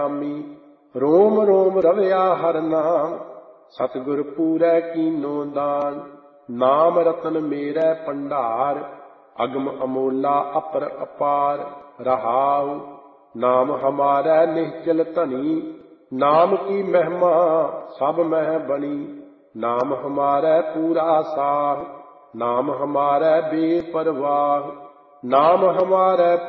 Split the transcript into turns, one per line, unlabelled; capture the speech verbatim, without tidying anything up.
रोम रोम रवया हर नाम, सतगुर पूरै कीनो दान। नाम रतन मेरै भंडार, अगम अमोला अपर अपार। रहाउ नाम हमारै निश्चल धनी, नाम की महिमा सब मह बनी। नाम हमारै पूरा साह, नाम हमारै बेपरवाह। नाम हमारै